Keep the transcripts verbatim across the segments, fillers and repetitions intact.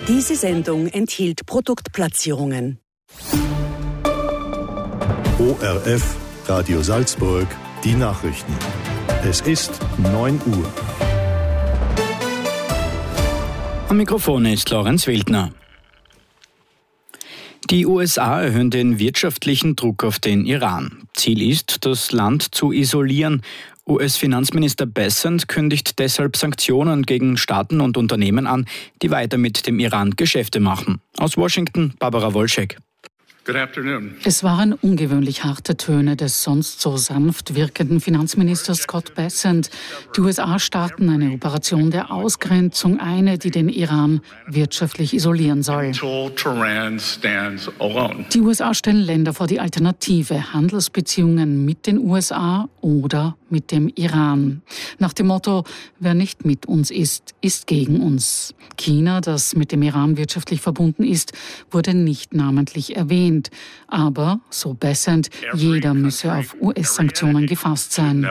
Diese Sendung enthielt Produktplatzierungen. O R F, Radio Salzburg, die Nachrichten. Es ist neun Uhr. Am Mikrofon ist Lorenz Wildner. Die U S A erhöhen den wirtschaftlichen Druck auf den Iran. Ziel ist, das Land zu isolieren. U S-Finanzminister Bessent kündigt deshalb Sanktionen gegen Staaten und Unternehmen an, die weiter mit dem Iran Geschäfte machen. Aus Washington, Barbara Wolschek. Good afternoon. Es waren ungewöhnlich harte Töne des sonst so sanft wirkenden Finanzministers Scott Bessent. Die U S A starten eine Operation der Ausgrenzung, eine, die den Iran wirtschaftlich isolieren soll. Die U S A stellen Länder vor die Alternative, Handelsbeziehungen mit den U S A oder mit dem Iran. Nach dem Motto, wer nicht mit uns ist, ist gegen uns. China, das mit dem Iran wirtschaftlich verbunden ist, wurde nicht namentlich erwähnt. Aber, so Bessent, jeder müsse auf U S-Sanktionen gefasst sein.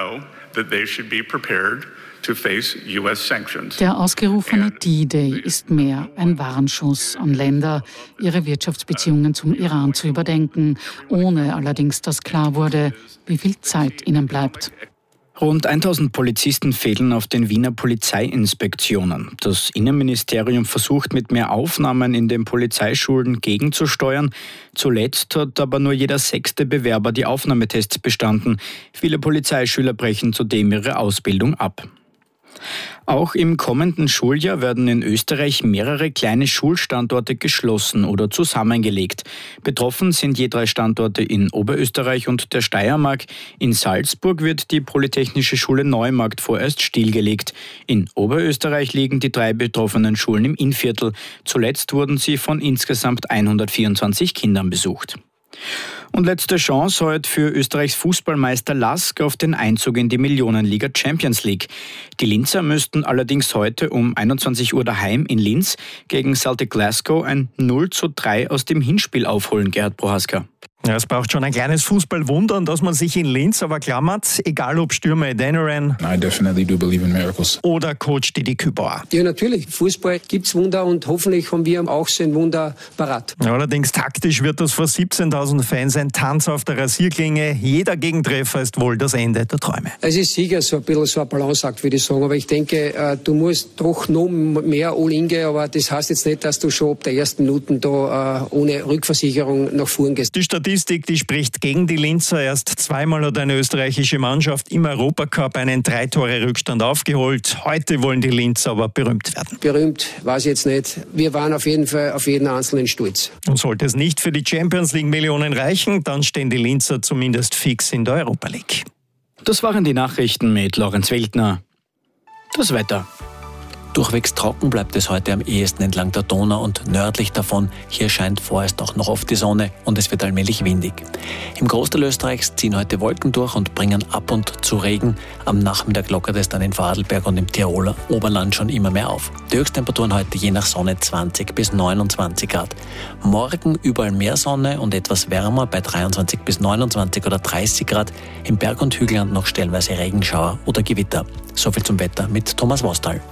Der ausgerufene D-Day ist mehr ein Warnschuss an Länder, ihre Wirtschaftsbeziehungen zum Iran zu überdenken, ohne allerdings, dass klar wurde, wie viel Zeit ihnen bleibt. Rund tausend Polizisten fehlen auf den Wiener Polizeiinspektionen. Das Innenministerium versucht mit mehr Aufnahmen in den Polizeischulen gegenzusteuern. Zuletzt hat aber nur jeder sechste Bewerber die Aufnahmetests bestanden. Viele Polizeischüler brechen zudem ihre Ausbildung ab. Auch im kommenden Schuljahr werden in Österreich mehrere kleine Schulstandorte geschlossen oder zusammengelegt. Betroffen sind je drei Standorte in Oberösterreich und der Steiermark. In Salzburg wird die Polytechnische Schule Neumarkt vorerst stillgelegt. In Oberösterreich liegen die drei betroffenen Schulen im Innviertel. Zuletzt wurden sie von insgesamt hundertvierundzwanzig Kindern besucht. Und letzte Chance heute für Österreichs Fußballmeister Lask auf den Einzug in die Millionenliga Champions League. Die Linzer müssten allerdings heute um einundzwanzig Uhr daheim in Linz gegen Celtic Glasgow ein null zu drei aus dem Hinspiel aufholen, Gerhard Prohaska. Ja, es braucht schon ein kleines Fußballwunder, an das man sich in Linz aber klammert, egal ob Stürmer Adeniran I definitely do believe in miracles. Oder Coach Didi Kübauer. Ja, natürlich. Fußball gibt's Wunder und hoffentlich haben wir auch so ein Wunder parat. Ja, allerdings taktisch wird das vor siebzehntausend Fans ein Tanz auf der Rasierklinge. Jeder Gegentreffer ist wohl das Ende der Träume. Es ist sicher so ein bisschen so ein Balanceakt, würde ich sagen. Aber ich denke, du musst doch noch mehr All-In gehen. Aber das heißt jetzt nicht, dass du schon ab der ersten Minute da ohne Rückversicherung nach vorn gehst. Die Statistik, die spricht gegen die Linzer. Erst zweimal hat eine österreichische Mannschaft im Europacup einen Drei-Tore-Rückstand aufgeholt. Heute wollen die Linzer aber berühmt werden. Berühmt weiß ich jetzt nicht. Wir waren auf jeden Fall auf jeden Einzelnen stolz. Und sollte es nicht für die Champions League Millionen reichen, dann stehen die Linzer zumindest fix in der Europa League. Das waren die Nachrichten mit Lorenz Wildner. Das Wetter. Durchwegs trocken bleibt es heute am ehesten entlang der Donau und nördlich davon. Hier scheint vorerst auch noch oft die Sonne und es wird allmählich windig. Im Großteil Österreichs ziehen heute Wolken durch und bringen ab und zu Regen. Am Nachmittag lockert es dann in Vorarlberg und im Tiroler Oberland schon immer mehr auf. Die Höchsttemperaturen heute je nach Sonne zwanzig bis neunundzwanzig Grad. Morgen überall mehr Sonne und etwas wärmer bei dreiundzwanzig bis neunundzwanzig oder dreißig Grad. Im Berg- und Hügelland noch stellenweise Regenschauer oder Gewitter. Soviel zum Wetter mit Thomas Wostal.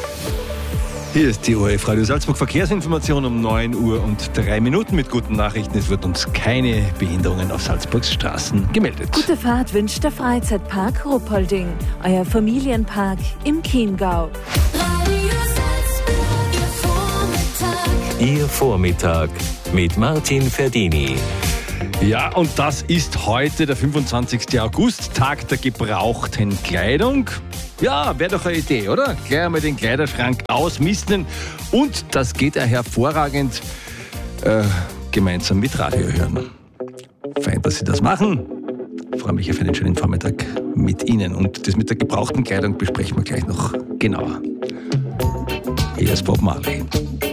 Hier ist die O R F Radio Salzburg Verkehrsinformation um neun Uhr und drei Minuten mit guten Nachrichten. Es wird uns keine Behinderungen auf Salzburgs Straßen gemeldet. Gute Fahrt wünscht der Freizeitpark Ruppolding, euer Familienpark im Chiemgau. Ihr Vormittag mit Martin Ferdini. Ja, und das ist heute der fünfundzwanzigsten August, Tag der gebrauchten Kleidung. Ja, wäre doch eine Idee, oder? Gleich einmal den Kleiderschrank ausmisten. Und das geht ja hervorragend äh, gemeinsam mit Radio hören. Fein, dass Sie das machen. Ich freue mich auf einen schönen Vormittag mit Ihnen. Und das mit der gebrauchten Kleidung besprechen wir gleich noch genauer. Hier ist Bob Marley.